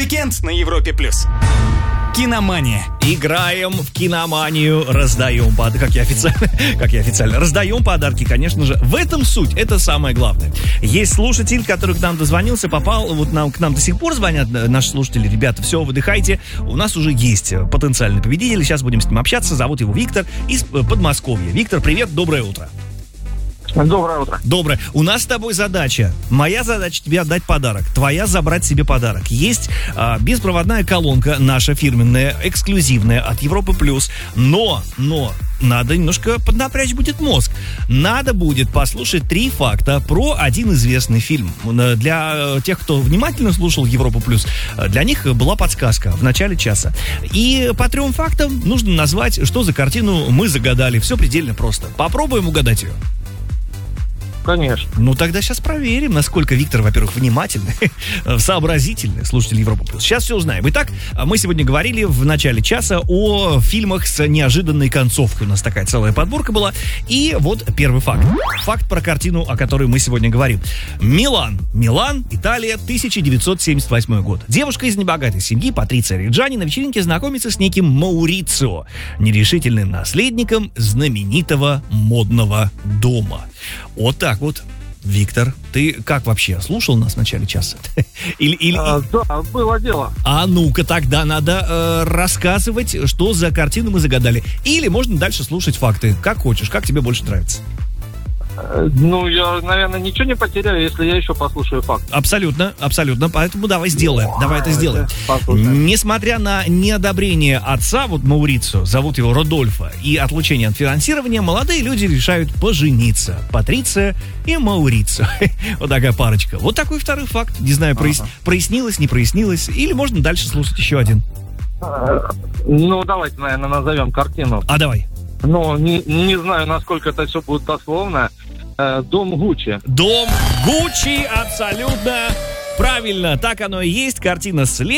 Уикенд на Европе+. Киномания. Играем в киноманию, раздаем подарки. Как я официально. Раздаем подарки, конечно же. В этом суть, это самое главное. Есть слушатель, который к нам дозвонился, попал, вот к нам до сих пор звонят наши слушатели. Ребята, все, выдыхайте. У нас уже есть потенциальный победитель. Сейчас будем с ним общаться. Зовут его Виктор из Подмосковья. Виктор, привет, доброе утро. Доброе утро. Доброе. У нас с тобой задача. Моя задача тебе отдать подарок. Твоя забрать себе подарок. Есть беспроводная колонка, наша фирменная, эксклюзивная от Европы Плюс. Но надо немножко поднапрячь будет мозг. Надо будет послушать 3 факта про один известный фильм. Для тех, кто внимательно слушал Европу Плюс, для них была подсказка в начале часа. И по 3 фактам нужно назвать, что за картину мы загадали. Все предельно просто. Попробуем угадать ее. Конечно. Ну, тогда сейчас проверим, насколько Виктор, во-первых, внимательный, сообразительный слушатель Европы Плюс. Сейчас все узнаем. Итак, мы сегодня говорили в начале часа о фильмах с неожиданной концовкой. У нас такая целая подборка была. И вот первый факт. Факт про картину, о которой мы сегодня говорим. Милан, Италия, 1978 год. Девушка из небогатой семьи, Патриция Реджани, на вечеринке знакомится с неким Маурицио, нерешительным наследником знаменитого модного дома. Вот так вот. Виктор, ты как вообще, слушал нас в начале часа? Да, было дело. А ну-ка, тогда надо рассказывать, что за картину мы загадали. Или можно дальше слушать факты, как хочешь, как тебе больше нравится. Ну, я, наверное, ничего не потеряю, если я еще послушаю факт. Абсолютно, поэтому давай сделаем, давай это сделаем. Послушаем. Несмотря на неодобрение отца, вот Маурицио, зовут его Родольфо, и отлучение от финансирования, молодые люди решают пожениться. Патриция и Маурицио. Вот такая парочка. Вот такой второй факт. Не знаю, прояснилось, не прояснилось, или можно дальше слушать еще один. Ну, давайте, наверное, назовем картину. А давай. Ну, не знаю, насколько это все будет дословно. Дом Гуччи. Дом Гуччи, абсолютно правильно. Так оно и есть. Картина